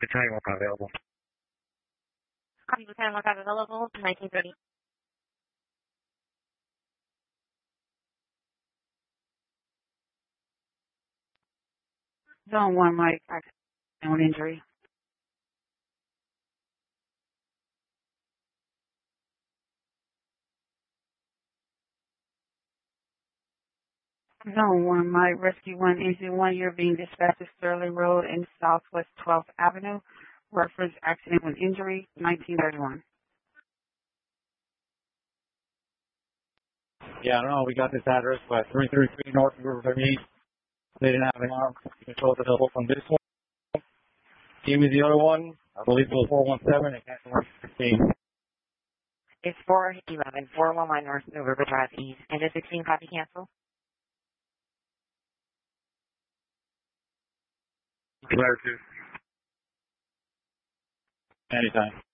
Battalion 1 available. Copy, Battalion 1 available, 1930. Zone 1, Mike. Accident injury. Zone 1, Mike. Rescue 1, Engine 1. You're being dispatched to Sterling Road and Southwest 12th Avenue. Reference accident with injury, 1931. Yeah, I don't know. We got this address, but 333 North River 38. They didn't have an arm. Control available from this one. Give me the other one. I believe it was 417 and cancel 116. It's 411, 411 North New River Drive East. And the 16 copy cancel. Later, 2. Anytime.